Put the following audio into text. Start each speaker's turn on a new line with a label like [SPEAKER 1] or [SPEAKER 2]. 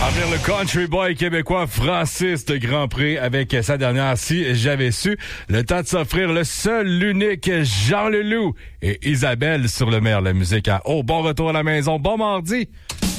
[SPEAKER 1] venir le country boy québécois Francis de Grandpré avec sa dernière Si j'avais su. Le temps de s'offrir le seul, l'unique Jean Leloup et Isabelle sur le maire de la musique. Bon retour à la maison, bon mardi.